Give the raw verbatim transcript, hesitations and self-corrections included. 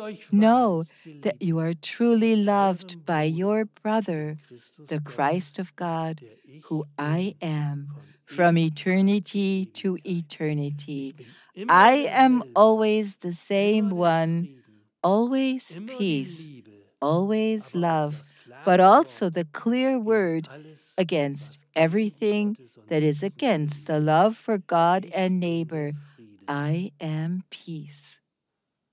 Know that you are truly loved by your brother, the Christ of God, who I am, from eternity to eternity. I am always the same one, always peace, always love, but also the clear word against everything that is against the love for God and neighbor. I am peace.